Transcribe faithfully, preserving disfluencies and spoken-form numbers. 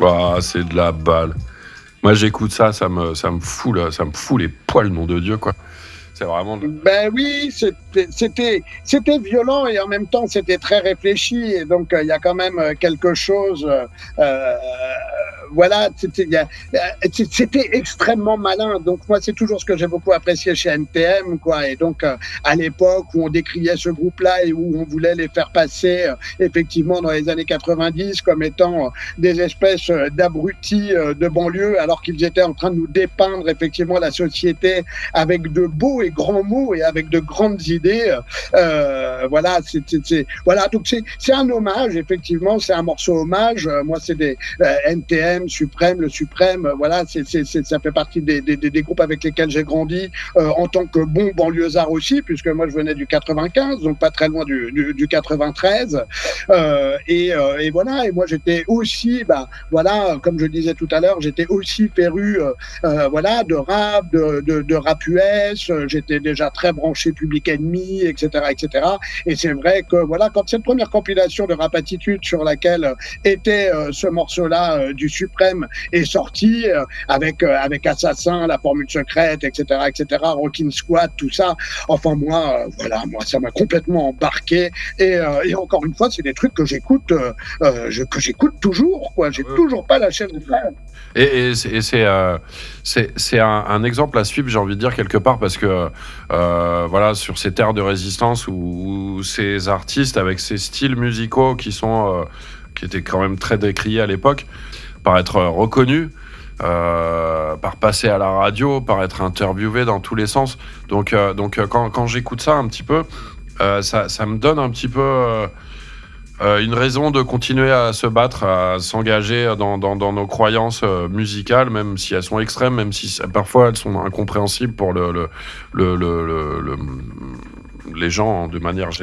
Ah, c'est de la balle. Moi, j'écoute ça, ça me, ça me fout, là, ça me fout les poils, nom de Dieu, quoi. C'est vraiment. De... Ben oui, c'était, c'était, c'était violent et en même temps, c'était très réfléchi. Et donc, il euh, y a quand même quelque chose. Euh, voilà, c'était, y a, c'était extrêmement malin. Donc, moi, c'est toujours ce que j'ai beaucoup apprécié chez N T M, quoi. Et donc, euh, à l'époque où on décriait ce groupe-là et où on voulait les faire passer, euh, effectivement, dans les années quatre-vingt-dix, comme étant euh, des espèces d'abrutis euh, de banlieue, alors qu'ils étaient en train de nous dépeindre, effectivement, la société avec de beaux et grands mots et avec de grandes idées. Euh, voilà, c'est, c'est, c'est, voilà, donc c'est, c'est un hommage, effectivement, c'est un morceau hommage. Euh, moi, c'est des euh, N T M, Suprême, le Suprême, euh, voilà, c'est, c'est, c'est, ça fait partie des, des, des, des groupes avec lesquels j'ai grandi euh, en tant que bon banlieusard aussi, puisque moi, je venais du quatre-vingt-quinze, donc pas très loin du, du, du quatre-vingt-treize. Euh, et, euh, et voilà, et moi, j'étais aussi, bah, voilà, comme je disais tout à l'heure, j'étais aussi féru, euh, euh, voilà, de rap, de, de, de rap U S, j'étais déjà très branché Public Enemy, et cetera, et cetera. Et c'est vrai que, voilà, quand cette première compilation de Rap Attitude sur laquelle était euh, ce morceau-là euh, du Suprême est sorti, euh, avec, euh, avec Assassin, La Formule Secrète, et cetera, et cetera, Rockin' Squad, tout ça. Enfin, moi, euh, voilà, moi, ça m'a complètement embarqué. Et, euh, et encore une fois, c'est des trucs que j'écoute, euh, euh, je, que j'écoute toujours, quoi. J'ai ouais. toujours pas lâché le faire. Et, et c'est, et c'est, euh, c'est, c'est un, un exemple à suivre, j'ai envie de dire, quelque part, parce que euh, voilà, sur ces terres de résistance où, où ces artistes avec ces styles musicaux qui sont euh, qui étaient quand même très décriés à l'époque, par être reconnus, euh, par passer à la radio, par être interviewés dans tous les sens. Donc, euh, donc quand, quand j'écoute ça un petit peu, euh, ça, ça me donne un petit peu euh, euh, une raison de continuer à se battre, à s'engager dans, dans, dans nos croyances euh, musicales, même si elles sont extrêmes, même si parfois elles sont incompréhensibles pour le, le, le, le, le, le les gens de manière générale.